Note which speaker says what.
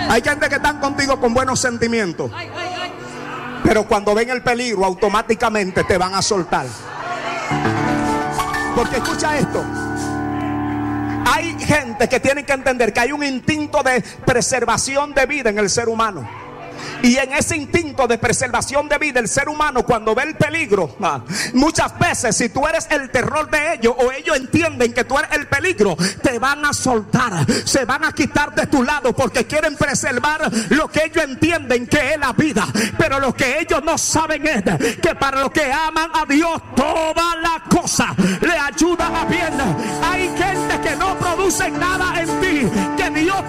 Speaker 1: Hay gente que están contigo con buenos sentimientos, pero cuando ven el peligro automáticamente te van a soltar. Porque escucha esto, hay gente que tiene que entender que hay un instinto de preservación de vida en el ser humano. Y en ese instinto de preservación de vida, el ser humano cuando ve el peligro, muchas veces si tú eres el terror de ellos, o ellos entienden que tú eres el peligro, te van a soltar, se van a quitar de tu lado, porque quieren preservar lo que ellos entienden que es la vida. Pero lo que ellos no saben es que para los que aman a Dios, todas las cosas le ayudan a bien. Hay gente que no produce nada en ti, que Dios